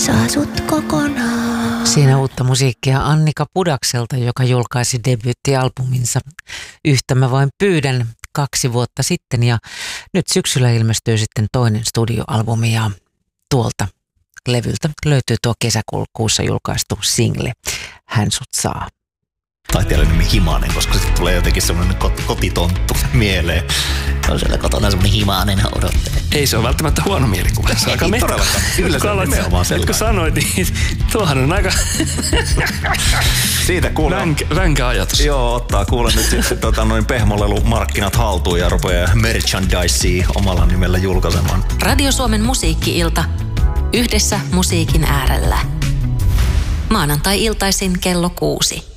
saa sut kokonaan. Siinä uutta musiikkia Annika Pudakselta, joka julkaisi debyyttialbuminsa Yhtä mä vain pyydän 2 vuotta sitten. Ja nyt syksyllä ilmestyy sitten toinen studioalbumi ja tuolta levyltä löytyy tuo kesäkuussa julkaistu single Hän sut saa. Taiteilijan Himanen, koska sitten tulee jotenkin semmoinen kotitonttu mieleen. On siellä kotona semmoinen Himanen odottelee. Ei se ole välttämättä huono mielikuva. Se on aika todellakaan. Kyllä se on nimenomaan sellainen. Kun sanoit, niin tuohan on aika siitä kuulen. Vänkä ajatus. Joo, ottaa kuulen nyt sitten pehmolelumarkkinat haltuun ja rupeaa merchandisea omalla nimellä julkaisemaan. Radio Suomen musiikki-ilta. Yhdessä musiikin äärellä. Maanantai-iltaisin kello 6.